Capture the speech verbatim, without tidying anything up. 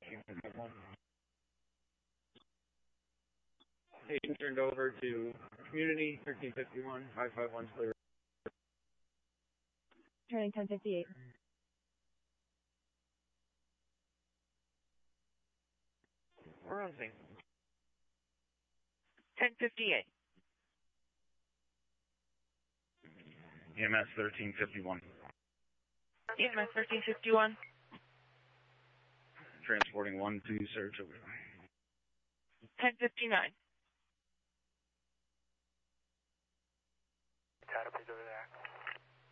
thirteen fifty-one. Station turned over to Community, thirteen fifty-one, five five one clear. Turning ten fifty-eight. We're on scene. ten fifty-eight. E M S thirteen fifty-one. E M S thirteen fifty-one. Transporting one to search over. ten fifty-nine. Data